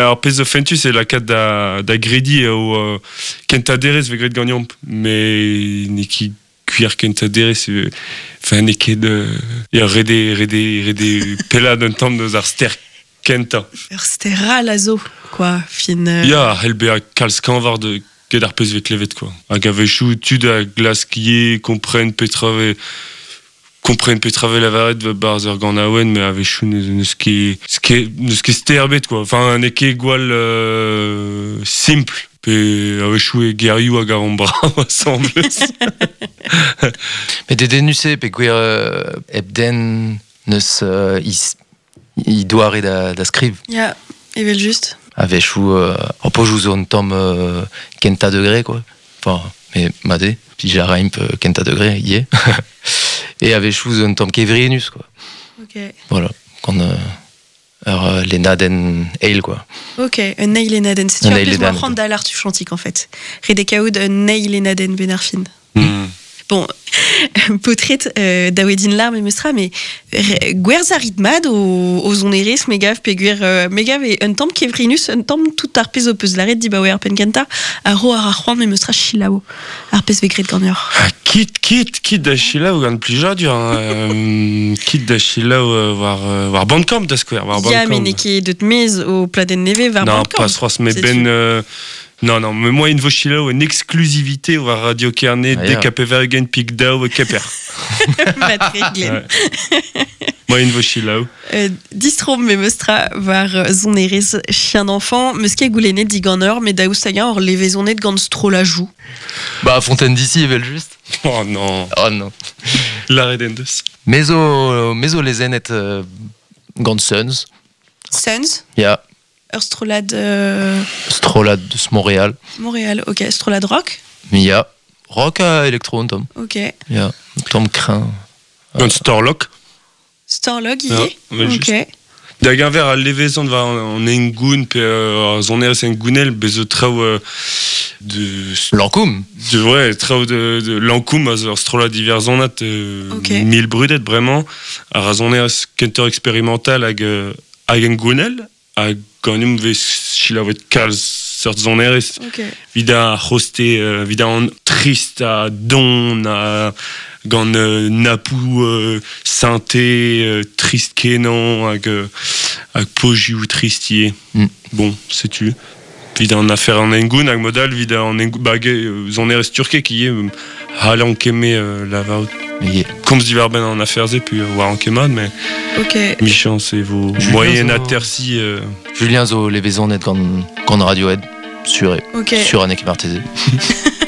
alors pez o fentus c'est la cat da gredi au kentaderez ve gred gagnant mais neki cuir kentaderez enfin neki de ya rede pelad un temps de ar ster kenta C'était ral a zo, quoi, fin... ya helbe a kalskan var de ket ar pez ve klevet, quoi. Hag a vechou tud a glas kie kompren petrave la varet va barz ur gant aouen, mais a vechou neus ket sterbet, quoi. Enfin, neke gwal simple. Pe a vechou e gerioù hag ar an bra, semble. Mais de denuse pe gwer ebden neus i doare da skriv. Ja, evel just. A vechou an pojou zo un tamm kenta degré, quoi. Enfin, mais made, puis j'ai un kenta degré, yé. Et a vechou zo un tamm kevrinus, quoi. Ok. Voilà, quand les naden ale, quoi. Ok, un neil et naden. C'est Un tu as neil plus et moi naden. prendre d'alart tu chantiques, en fait. Redekaoud, un neil et naden benarfin. Bon, potret d'awedin larme et mestra, mais gwerz a ritmad o zoneres megav pe megav et un tamm kevrinus, un tamm tout arpez o peus laret di bawe ar penkenta a ro ar arroan me mestra chilao arpez ve gret gagnor. Kit da chila ou gant plijadur, kit da chila war bandcamp da square, war bandcamp. Ya, mais neke deut mez o pladen neve var Non, bandcamp. pas trois, mais ben... non, mais moi, une vochila ou une exclusivité ou Radio Carnet, Ah, dès ja. Vergen, Pigda ou Keper. Matrik glen. Moi, une vochila ou. Distrom me mestra var zoneres chien d'enfant, meus ket goulenet di gannor, mais daoustagin or levezonet gant strolajou. Bah, Fontaine d'ici, evel juste. Oh non, Oh non. la redendeus. Mezo lezenet gant Suns. Suns, Ya, ur strolad Strolad de Montréal. Montréal, ok, strolad rock, Mais ya, rock à électro, un tom. ok. Ya, tom crin. Gant Starlock. Starlog, y Ja, est, mais juste. ok. Da gaver a levezon va en engoun, pe zoneres engounel, bezo trao de Lankoum. trao de lankoum, ur strola divers zonat, Ok. 1000 brudet, vraiment. A razoneres kenter expérimental hag engounel, hag gannum ve chilavet kalz sort zoneres. Ok. Vida hoste, vida an trist a don, a gant napou synthé, trist kenan, hag pojiou tristier. Bon, sais-tu. Vida an affaire en engoun, hag modal, vida en engoun, zoneres turke qui est halan keme lavaout. Mais Comme se diverben en affaires et puis war en kemad, mais Ok. Michan, c'est vos Julien moyennes à Zo- terci. Julien zo levezonet gant Radiohead. Sur Ok. Sur Anne Martese.